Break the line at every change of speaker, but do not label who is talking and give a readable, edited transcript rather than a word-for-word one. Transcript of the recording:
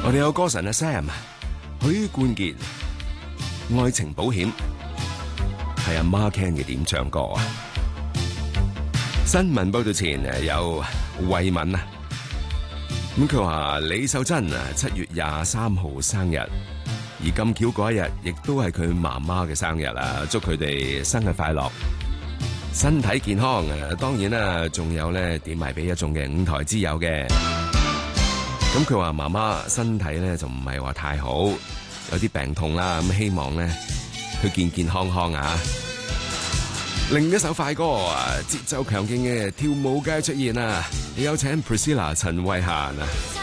我哋有歌神阿 Sam、許冠傑，愛情保險係阿 Mark Ken 嘅點唱歌啊！新聞報道前有慧敏啊，咁佢話李秀珍啊7月23號生日，而咁巧嗰一日亦都係佢媽媽嘅生日啊！祝佢哋生日快樂，身體健康啊！當然啦，仲有咧點埋俾一眾嘅五台之友嘅。咁佢話媽媽身體咧就唔係話太好，有啲病痛啦，咁希望咧佢健健康康啊！另一首快歌啊，節奏強勁嘅跳舞街出現啊！有請 Priscilla 陳慧嫻啊！